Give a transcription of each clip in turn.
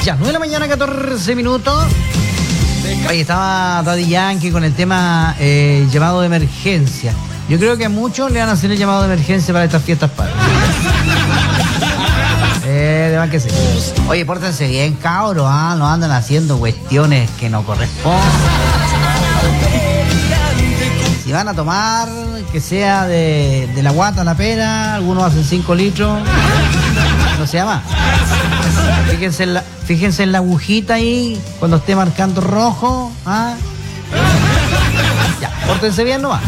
Ya, 9 de la mañana, 14 minutos. Ahí estaba Daddy Yankee con el tema llamado de emergencia. Yo creo que a muchos le van a hacer el llamado de emergencia para estas fiestas patrias. De más que sí. Oye, pórtense bien, cabros, no andan haciendo cuestiones que no corresponden. Si van a tomar, que sea de la guata a la pera, algunos hacen 5 litros, no se llama. Fíjense en la agujita ahí, cuando esté marcando rojo, Ya, pórtense bien nomás.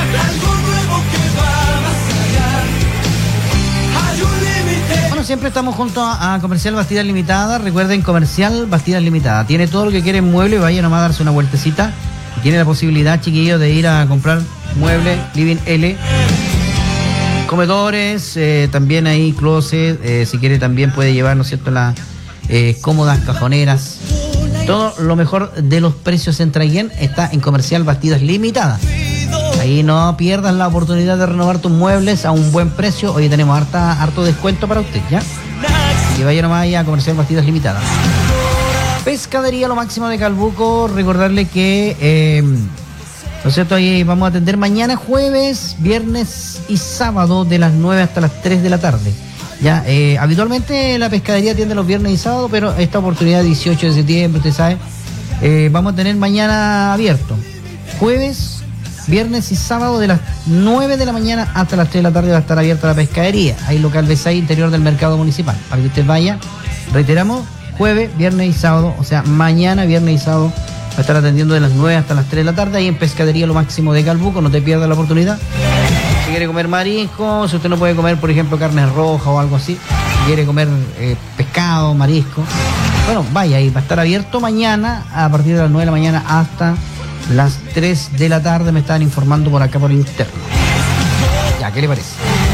Bueno, siempre estamos junto a Comercial Bastidas Limitada. Recuerden, Comercial Bastidas Limitada tiene todo lo que quieren muebles. Vaya nomás a darse una vueltecita. Tiene la posibilidad, chiquillos, de ir a comprar muebles Living L, comedores, también ahí closet, si quiere también puede llevar, ¿no es cierto?, las cómodas cajoneras. Todo lo mejor de los precios en Traiguén está en Comercial Bastidas Limitada. Ahí no pierdas la oportunidad de renovar tus muebles a un buen precio. Hoy tenemos harto descuento para usted, ¿ya? Y vaya nomás ahí a Comercial Bastidas Limitada. Pescadería Lo Máximo de Calbuco. Recordarle que, ¿no es cierto?, ahí vamos a atender mañana jueves, viernes y sábado de las 9 hasta las 3 de la tarde. Ya, habitualmente la pescadería atiende los viernes y sábados, pero esta oportunidad 18 de septiembre, usted sabe, vamos a tener mañana abierto. Jueves, viernes y sábado de las 9 de la mañana hasta las 3 de la tarde va a estar abierta la pescadería. Ahí local B6, interior del mercado municipal. Para que usted vaya, reiteramos, jueves, viernes y sábado, o sea, mañana, viernes y sábado, va a estar atendiendo de las 9 hasta las 3 de la tarde, ahí en Pescadería Lo Máximo de Calbuco, no te pierdas la oportunidad. Si quiere comer marisco, si usted no puede comer, por ejemplo, carne roja o algo así, si quiere comer pescado, marisco, bueno, vaya, ahí va a estar abierto mañana a partir de las 9 de la mañana hasta las 3 de la tarde, me estaban informando por acá por interno. Ya, ¿qué le parece?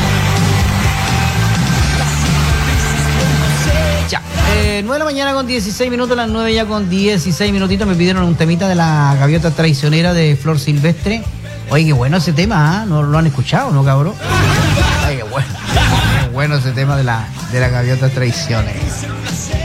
Ya, 9 de la mañana con 16 minutos, las 9 ya con 16 minutitos. Me pidieron un temita de la gaviota traicionera de Flor Silvestre. Oye, qué bueno ese tema, ¿no lo han escuchado, no, cabrón? Oye, qué bueno ese tema de la gaviota traicionera.